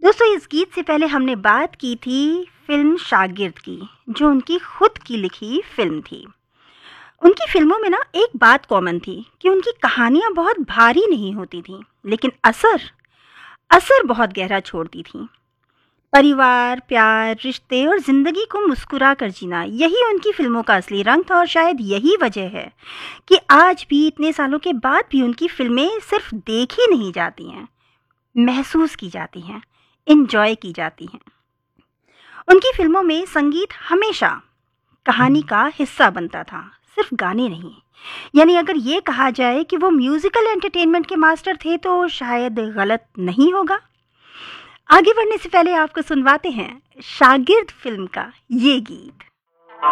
दोस्तों, इस गीत से पहले हमने बात की थी फिल्म शागिर्द की, जो उनकी खुद की लिखी फिल्म थी। उनकी फिल्मों में ना एक बात कॉमन थी कि उनकी कहानियां बहुत भारी नहीं होती थीं, लेकिन असर असर बहुत गहरा छोड़ती थीं। परिवार, प्यार, रिश्ते और जिंदगी को मुस्कुरा कर जीना, यही उनकी फिल्मों का असली रंग था। और शायद यही वजह है कि आज भी इतने सालों के बाद भी उनकी फिल्में सिर्फ देखी नहीं जाती हैं, महसूस की जाती हैं, एंजॉय की जाती हैं। उनकी फिल्मों में संगीत हमेशा कहानी का हिस्सा बनता था, सिर्फ गाने नहीं। यानी अगर ये कहा जाए कि वो म्यूजिकल एंटरटेनमेंट के मास्टर थे तो शायद गलत नहीं होगा। आगे बढ़ने से पहले आपको सुनवाते हैं शागिर्द फिल्म का ये गीत।